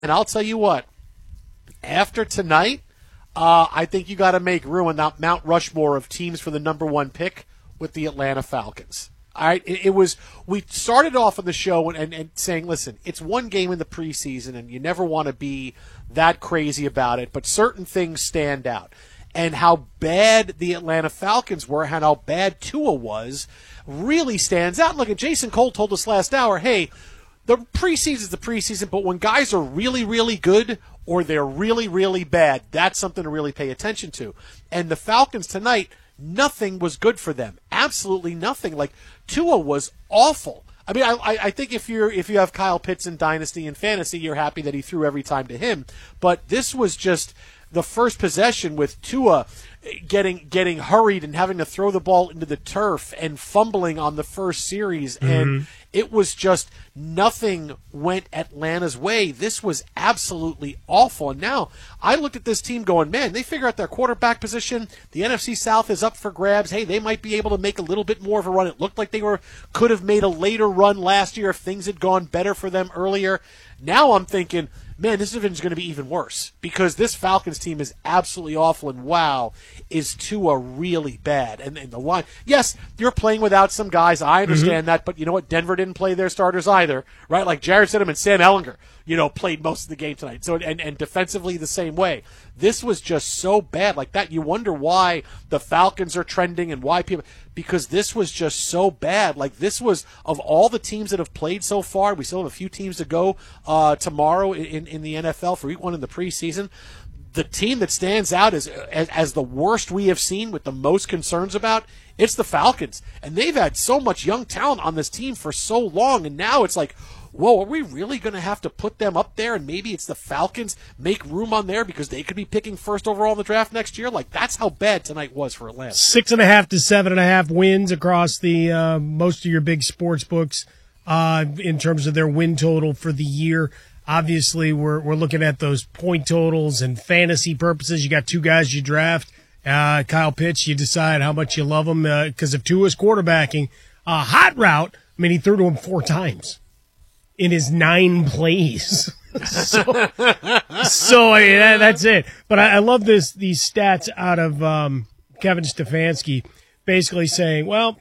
And I'll tell you what, after tonight, I think you got to make room on that Mount Rushmore of teams for the number one pick with the Atlanta Falcons. All right, it was. We started off on the show and saying, listen, it's one game in the preseason, and you never want to be that crazy about it, but certain things stand out. And how bad the Atlanta Falcons were, and how bad Tua was, really stands out. Look, Jason Cole told us last hour, hey, the preseason is the preseason, but when guys are really, really good or they're really, really bad, that's something to really pay attention to. And the Falcons tonight, nothing was good for them. Absolutely nothing. Like, Tua was awful. I mean, I think if you have Kyle Pitts in Dynasty and Fantasy, you're happy that he threw every time to him. But this was just the first possession with Tua getting hurried and having to throw the ball into the turf and fumbling on the first series. And it was just nothing went Atlanta's way. This was absolutely awful. And now I looked at this team going, man, they figure out their quarterback position. The NFC South is up for grabs. Hey, they might be able to make a little bit more of a run. It looked like they could have made a later run last year if things had gone better for them earlier. Now I'm thinking, man, this division is going to be even worse because this Falcons team is absolutely awful, and wow, is Tua really bad. And the line, yes, you're playing without some guys. I understand that, but you know what? Denver didn't play their starters either, right? Like Jarrett Stidham and Sam Ehlinger, played most of the game tonight. So and defensively the same way. This was just so bad like that. You wonder why the Falcons are trending and why people, because this was just so bad. Like this was, of all the teams that have played so far, we still have a few teams to go tomorrow in the NFL for week one in the preseason. The team that stands out as the worst we have seen with the most concerns about, it's the Falcons. And they've had so much young talent on this team for so long, and now it's like, whoa, are we really going to have to put them up there? And maybe it's the Falcons make room on there because they could be picking first overall in the draft next year. Like, that's how bad tonight was for Atlanta. 6.5 to 7.5 wins across the most of your big sports books in terms of their win total for the year. Obviously, we're looking at those point totals and fantasy purposes. You got two guys you draft. Kyle Pitts, you decide how much you love him because if Tua's quarterbacking. Hot route, I mean, he threw to him 4 times in his 9 plays. so I mean, that's it. But I love these stats out of Kevin Stefanski basically saying, well,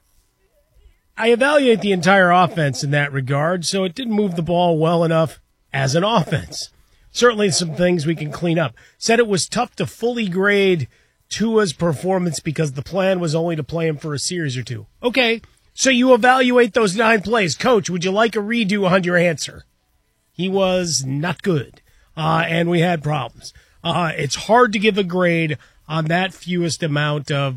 I evaluate the entire offense in that regard, so it didn't move the ball well enough as an offense. Certainly some things we can clean up. Said it was tough to fully grade Tua's performance because the plan was only to play him for a series or two. Okay. So you evaluate those 9 plays. Coach, would you like a redo on your answer? He was not good, and we had problems. It's hard to give a grade on that fewest amount of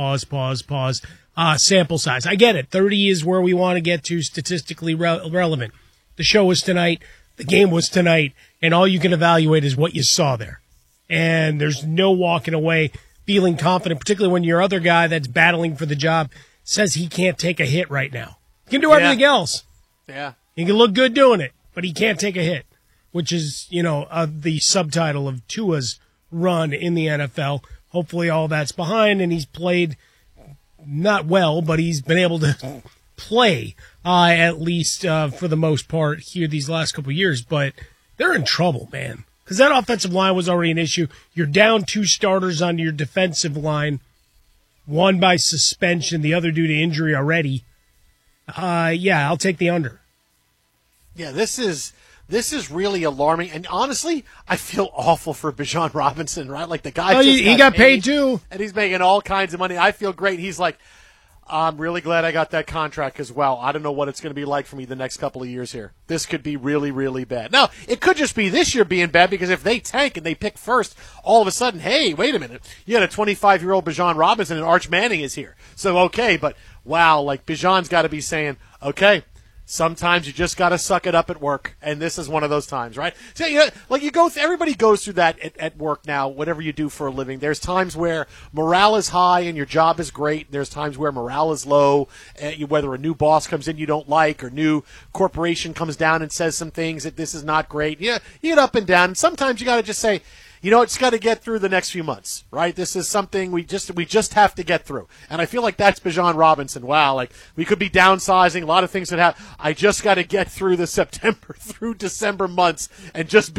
sample size. I get it. 30 is where we want to get to statistically relevant. The show was tonight. The game was tonight, and all you can evaluate is what you saw there. And there's no walking away feeling confident, particularly when your other guy that's battling for the job says he can't take a hit right now. He can do everything else. Yeah. He can look good doing it, but he can't take a hit, which is, the subtitle of Tua's run in the NFL. Hopefully all that's behind, and he's played not well, but he's been able to play at least for the most part here these last couple of years. But they're in trouble, man, because that offensive line was already an issue. You're down 2 starters on your defensive line. One by suspension, the other due to injury already. I'll take the under. Yeah, this is really alarming. And honestly, I feel awful for Bijan Robinson, right? Like the guy he got paid too. And he's making all kinds of money. I feel great. He's like, I'm really glad I got that contract as well. I don't know what it's going to be like for me the next couple of years here. This could be really, really bad. Now, it could just be this year being bad because if they tank and they pick first, all of a sudden, hey, wait a minute. You had a 25-year-old Bijan Robinson and Arch Manning is here. So, okay, but wow, like Bijan's got to be saying, okay, sometimes you just got to suck it up at work, and this is one of those times, right? So, everybody goes through that at work now, whatever you do for a living. There's times where morale is high and your job is great. There's times where morale is low, whether a new boss comes in you don't like or new corporation comes down and says some things that this is not great. Yeah, you get up and down. Sometimes you got to just say, it's got to get through the next few months, right? This is something we just have to get through. And I feel like that's Bijan Robinson. Wow, like we could be downsizing, a lot of things that happen. I just got to get through the September through December months and just